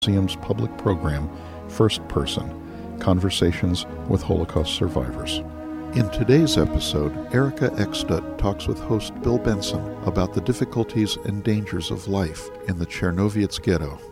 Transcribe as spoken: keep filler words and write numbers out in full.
museum's public program, First Person, Conversations with Holocaust Survivors. In today's episode, Erica Eckstedt talks with host Bill Benson about the difficulties and dangers of life in the Czernowitz ghetto.